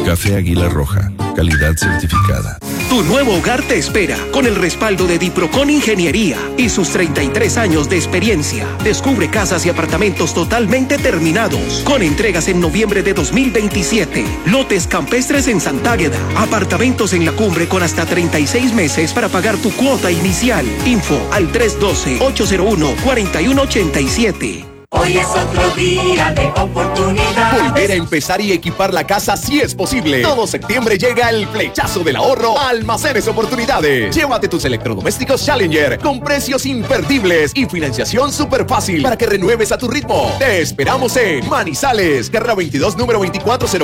Café Águila Roja, calidad certificada. Tu nuevo hogar te espera con el respaldo de Diprocon Ingeniería y sus 33 años de experiencia. Descubre casas y apartamentos totalmente terminados con entregas en noviembre de 2027. Lotes campestres en Santágueda. Apartamentos en la cumbre con hasta 36 meses para pagar tu cuota inicial. Info al 312-801-4187. Hoy es otro día de oportunidad. Volver a empezar y equipar la casa sí es posible. Todo septiembre llega el flechazo del ahorro a Almacenes Oportunidades. Llévate tus electrodomésticos Challenger con precios imperdibles y financiación súper fácil para que renueves a tu ritmo. Te esperamos en Manizales, carrera 22, número 2401.